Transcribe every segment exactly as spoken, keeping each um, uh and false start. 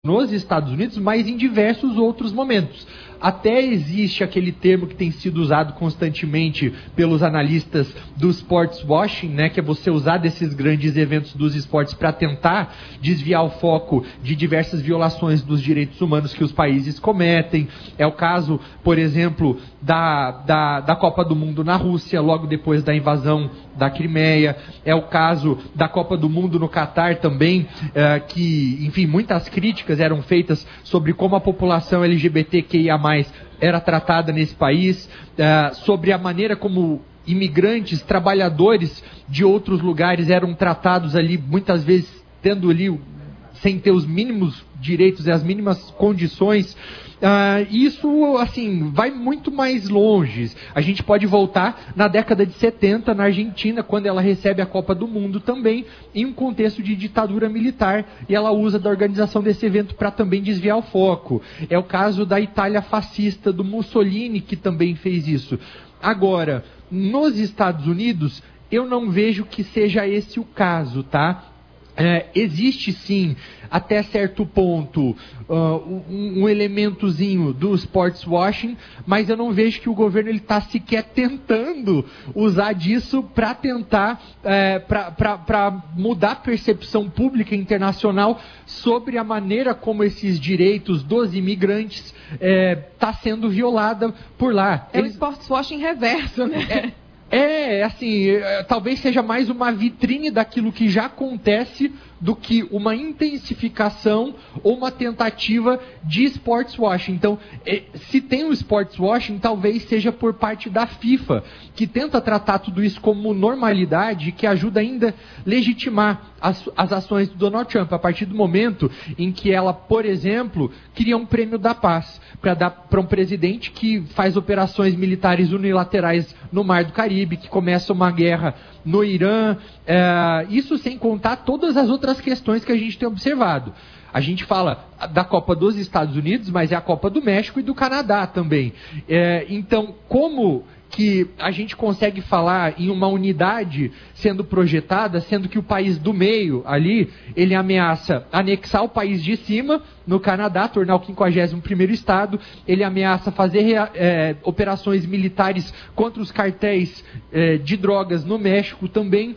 nos Estados Unidos, mas em diversos outros momentos. Até existe aquele termo que tem sido usado constantemente pelos analistas do sports washing, né, que é você usar desses grandes eventos dos esportes para tentar desviar o foco de diversas violações dos direitos humanos que os países cometem. É o caso, por exemplo, da, da, da Copa do Mundo na Rússia, logo depois da invasão da Crimeia. É o caso da Copa do Mundo no Catar também, é, que, enfim, muitas críticas eram feitas sobre como a população L G B T Q I A mais, era tratada nesse país, uh, sobre a maneira como imigrantes, trabalhadores de outros lugares eram tratados ali, muitas vezes tendo ali, sem ter os mínimos direitos e as mínimas condições. Uh, isso, assim, vai muito mais longe. A gente pode voltar na década de setenta, na Argentina, quando ela recebe a Copa do Mundo também, em um contexto de ditadura militar, e ela usa da organização desse evento para também desviar o foco. É o caso da Itália fascista, do Mussolini, que também fez isso. Agora, nos Estados Unidos, eu não vejo que seja esse o caso, tá? É, existe sim, até certo ponto, uh, um, um elementozinho do sports washing, mas eu não vejo que o governo está sequer tentando usar disso para tentar, é, para mudar a percepção pública internacional sobre a maneira como esses direitos dos imigrantes está é, sendo violada por lá. É Eles... o sports washing reverso, né? É... É, assim, talvez seja mais uma vitrine daquilo que já acontece do que uma intensificação ou uma tentativa de sports washing. Então, se tem o sports washing, talvez seja por parte da FIFA, que tenta tratar tudo isso como normalidade e que ajuda ainda a legitimar as, as ações do Donald Trump, a partir do momento em que ela, por exemplo, cria um prêmio da paz para dar para um presidente que faz operações militares unilaterais no Mar do Caribe, que começa uma guerra no Irã, é, isso sem contar todas as outras questões que a gente tem observado. A gente fala da Copa dos Estados Unidos, mas é a Copa do México e do Canadá também. É, então, como que a gente consegue falar em uma unidade sendo projetada, sendo que o país do meio ali, ele ameaça anexar o país de cima, no Canadá, tornar o quinquagésimo primeiro estado, ele ameaça fazer é, operações militares contra os cartéis é, de drogas no México também,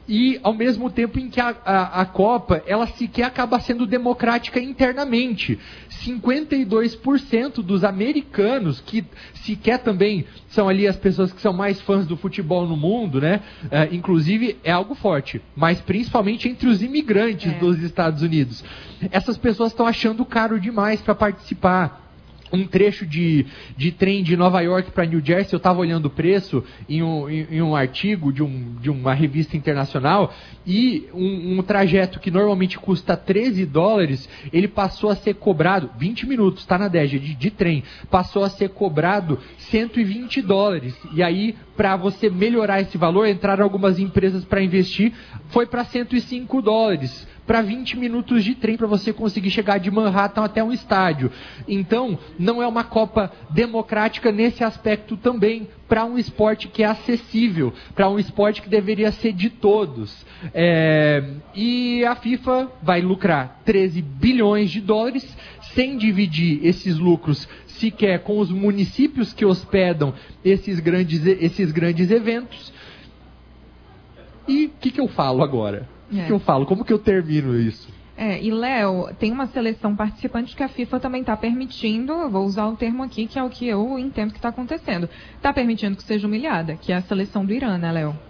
e ao mesmo tempo em que a, a, a Copa, ela sequer acaba sendo democrática internamente. cinquenta e dois por cento dos americanos, que sequer também são ali as pessoas que são mais fãs do futebol no mundo, né? É, inclusive é algo forte, mas principalmente entre os imigrantes é. dos Estados Unidos. Essas pessoas estão achando caro demais para participar. Um trecho de, de trem de Nova York para New Jersey, eu estava olhando o preço em um, em, em um artigo de, um, de uma revista internacional, e um, um trajeto que normalmente custa treze dólares, ele passou a ser cobrado, vinte minutos, está na Deja, de, de trem, passou a ser cobrado cento e vinte dólares. E aí, para você melhorar esse valor, entraram algumas empresas para investir, foi para cento e cinco dólares. Para vinte minutos de trem para você conseguir chegar de Manhattan até um estádio. Então, não é uma Copa democrática nesse aspecto também, para um esporte que é acessível, para um esporte que deveria ser de todos. É, e a FIFA vai lucrar treze bilhões de dólares, sem dividir esses lucros sequer com os municípios que hospedam esses grandes, esses grandes eventos. E o que, que eu falo agora? O é. que eu falo? Como que eu termino isso? É, e Léo, tem uma seleção participante que a FIFA também está permitindo, eu vou usar o termo aqui, que é o que eu entendo que está acontecendo, está permitindo que seja humilhada, que é a seleção do Irã, né, Léo?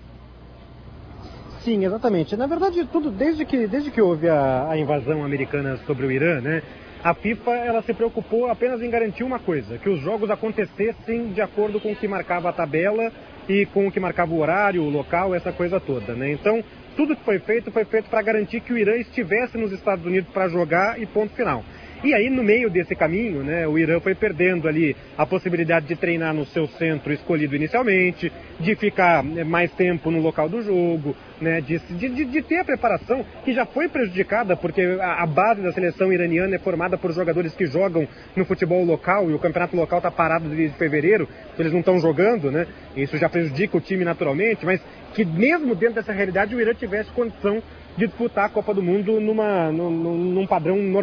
Sim, exatamente. Na verdade, tudo desde que, desde que houve a, a invasão americana sobre o Irã, né, a FIFA ela se preocupou apenas em garantir uma coisa, que os jogos acontecessem de acordo com o que marcava a tabela e com o que marcava o horário, o local, essa coisa toda, né? Então, tudo que foi feito, foi feito para garantir que o Irã estivesse nos Estados Unidos para jogar e ponto final. E aí, no meio desse caminho, né, o Irã foi perdendo ali a possibilidade de treinar no seu centro escolhido inicialmente, de ficar mais tempo no local do jogo, né, de, de, de ter a preparação que já foi prejudicada, porque a, a base da seleção iraniana é formada por jogadores que jogam no futebol local, e o campeonato local está parado desde fevereiro, eles não estão jogando, né, isso já prejudica o time naturalmente, mas que mesmo dentro dessa realidade o Irã tivesse condição de disputar a Copa do Mundo numa, num, num padrão normal.